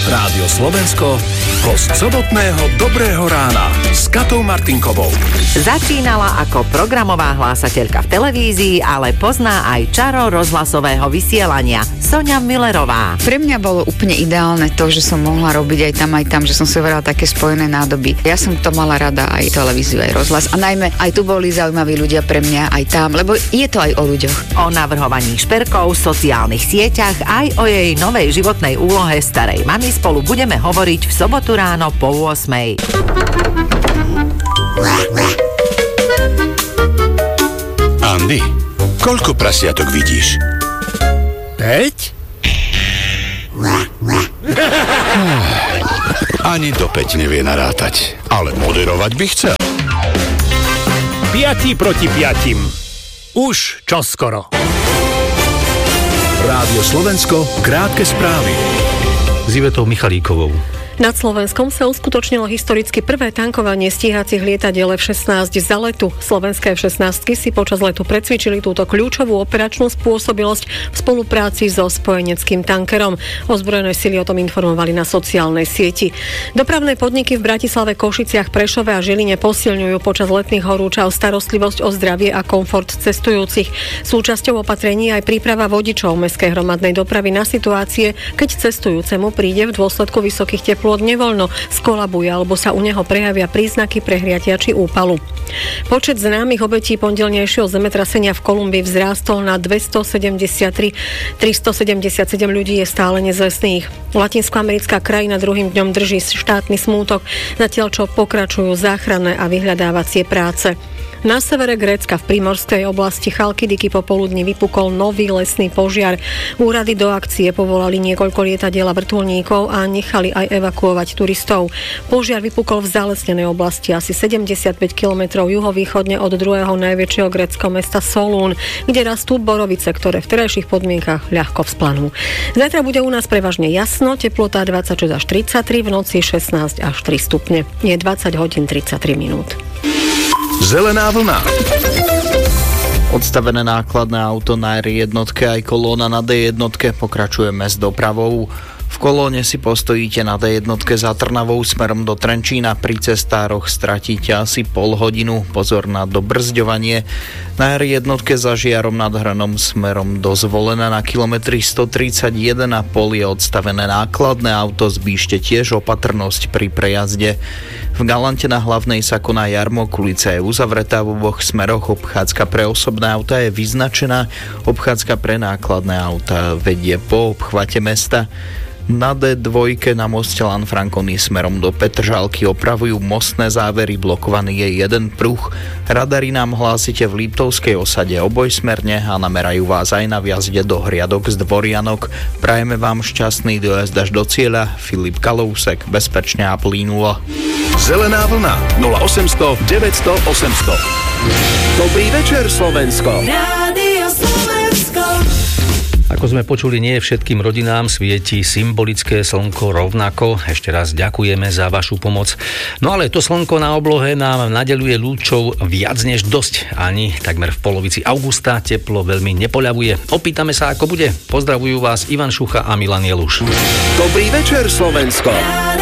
Rádio Slovensko, host sobotného Dobrého rána s Katou Martinkovou. Začínala ako programová hlásateľka v televízii, ale pozná aj čaro rozhlasového vysielania. Soňa Millerová. Pre mňa bolo úplne ideálne to, že som mohla robiť aj tam, že som si hovorila také spojené nádoby. Ja som to mala rada, aj televíziu, aj rozhlas. A najmä aj tu boli zaujímaví ľudia pre mňa, aj tam, lebo je to aj o ľuďoch. O navrhovaní šperkov, sociálnych sieťach, aj o jej novej životnej úlohe starej mamy spolu budeme hovoriť v sobotu ráno po 8:00. Andy, koľko prasiatok vidíš? 5? Ani do 5 nevie narátať, ale moderovať by chcel. 5 proti 5. Už čoskoro. Rádio Slovensko, krátke správy. S Ivetou Michalíkovou. Nad Slovenskom sa uskutočnilo historicky prvé tankovanie stíhacích lietadiel F-16 za letu. Slovenské F-16 si počas letu precvičili túto kľúčovú operačnú spôsobilosť v spolupráci so spojeneckým tankerom. Ozbrojené sily o tom informovali na sociálnej sieti. Dopravné podniky v Bratislave, Košiciach, Prešove a Žiline posilňujú počas letných horúčav starostlivosť o zdravie a komfort cestujúcich. Súčasťou opatrení aj príprava vodičov mestskej hromadnej dopravy na situácie, keď cestujúcemu príde v dôsledku vysokých teplôt nevoľno, skolabuje alebo sa u neho prejavia príznaky prehriatia či úpalu. Počet známych obetí pondelnejšieho zemetrasenia v Kolumbii vzrástol na 273. 377 ľudí je stále nezvestných. Latinskoamerická krajina druhým dňom drží štátny smútok, zatiaľ čo pokračujú záchranné a vyhľadávacie práce. Na severe Grécka v primorskej oblasti Chalkidiky popoludní vypukol nový lesný požiar. Úrady do akcie povolali niekoľko lietadiel a vrtuľníkov a nechali aj evakuovať turistov. Požiar vypukol v zalesnenej oblasti asi 75 km juhovýchodne od druhého najväčšieho gréckeho mesta Solún, kde rastú borovice, ktoré v terajších podmienkach ľahko vzplanú. Zajtra bude u nás prevažne jasno, teplota 26 až 33, v noci 16 až 3 stupne. Je 20 hodín 33 minút. Zelená vlna. Odstavené nákladné auto na R1 aj kolóna na D1 pokračujeme s dopravou. V kolóne si postojíte na D1 za Trnavou smerom do Trenčína. Pri cestároch stratíte asi pol hodinu. Pozor na dobrzďovanie. Na R1 za Žiarom nad Hronom smerom do Zvolena na kilometri 131,5 je odstavené nákladné auto. Zbíšte tiež opatrnosť pri prejazde. V Galante na Hlavnej sa koná jarmok, ulica je uzavretá v oboch smeroch. Obchádzka pre osobné auta je vyznačená. Obchádzka pre nákladné auta vedie po obchvate mesta. Na D2 na moste Lanfranconi smerom do Petržalky opravujú mostné závery, blokovaný je jeden pruh. Radary nám hlásite v Liptovskej osade obojsmerne a namerajú vás aj na vjazde do Hriadok z Dvorianok. Prajeme vám šťastný dojazd až do cieľa. Filip Kalousek, bezpečne a plynulo. Zelená vlna 0800 900 800. Dobrý večer, Slovensko. Rádio Slovensko. Ako sme počuli, nie všetkým rodinám svieti symbolické slnko rovnako. Ešte raz ďakujeme za vašu pomoc. No ale to slnko na oblohe nám nadeľuje lúčov viac než dosť. Ani takmer v polovici augusta teplo veľmi nepoľavuje. Opýtame sa, ako bude. Pozdravujú vás Ivan Šucha a Milan Jeluš. Dobrý večer, Slovensko.